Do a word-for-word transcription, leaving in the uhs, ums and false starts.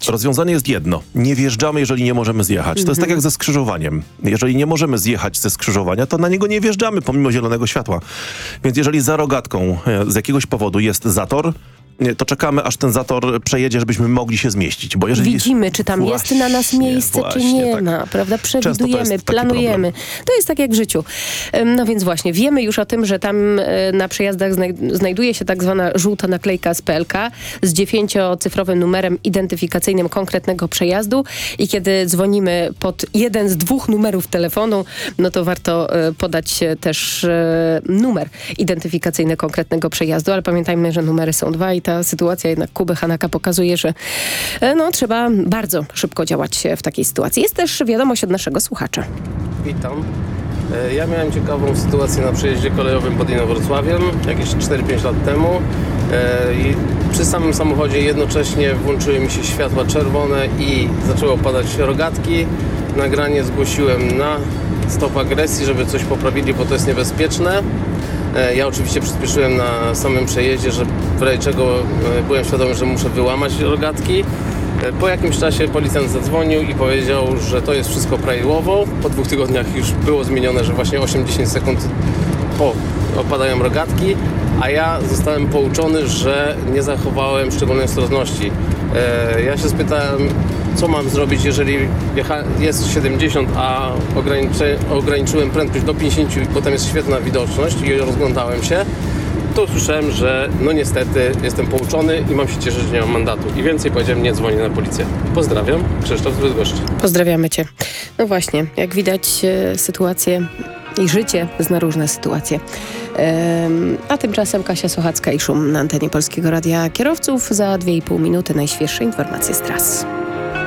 Rozwiązanie jest jedno. Nie wjeżdżamy, jeżeli nie możemy zjechać. Mm-hmm. To jest tak jak ze skrzyżowaniem. Jeżeli nie możemy zjechać ze skrzyżowania, to na niego nie wjeżdżamy pomimo zielonego światła. Więc jeżeli za rogatką z jakiegoś powodu jest zator, to czekamy, aż ten zator przejedzie, żebyśmy mogli się zmieścić. Bo jeżeli... Widzimy, czy tam właśnie, jest na nas miejsce, właśnie, czy nie tak. ma, prawda? Przewidujemy, to planujemy. To jest tak jak w życiu. No więc właśnie, wiemy już o tym, że tam na przejazdach znajduje się tak zwana żółta naklejka z P L K z dziewięciocyfrowym numerem identyfikacyjnym konkretnego przejazdu i kiedy dzwonimy pod jeden z dwóch numerów telefonu, no to warto podać też numer identyfikacyjny konkretnego przejazdu, ale pamiętajmy, że numery są dwa i ta sytuacja jednak Kuby Hanaka pokazuje, że no, trzeba bardzo szybko działać w takiej sytuacji. Jest też wiadomość od naszego słuchacza. Witam. Ja miałem ciekawą sytuację na przejeździe kolejowym pod Inowrocławiem jakieś cztery pięć lat temu. I przy samym samochodzie jednocześnie włączyły mi się światła czerwone i zaczęły opadać rogatki. Nagranie zgłosiłem na stop agresji, żeby coś poprawili, bo to jest niebezpieczne. Ja oczywiście przyspieszyłem na samym przejeździe, że w razie czego byłem świadomy, że muszę wyłamać rogatki. Po jakimś czasie policjant zadzwonił i powiedział, że to jest wszystko prawidłowo. Po dwóch tygodniach już było zmienione, że właśnie osiem do dziesięciu sekund po opadają rogatki, a ja zostałem pouczony, że nie zachowałem szczególnej ostrożności. Ja się spytałem, co mam zrobić, jeżeli jest siedemdziesiąt, a ograniczy, ograniczyłem prędkość do pięćdziesięciu, bo tam jest świetna widoczność i rozglądałem się, to usłyszałem, że no niestety jestem pouczony i mam się cieszyć, że nie mam mandatu. I więcej powiedziałem, nie dzwonię na policję. Pozdrawiam, Krzysztof z Bydgoszczy. Pozdrawiamy cię. No właśnie, jak widać sytuacje i życie zna różne sytuacje. Um, a tymczasem Kasia Sochacka i Szum na antenie Polskiego Radia Kierowców. Za dwie i pół minuty najświeższe informacje z tras.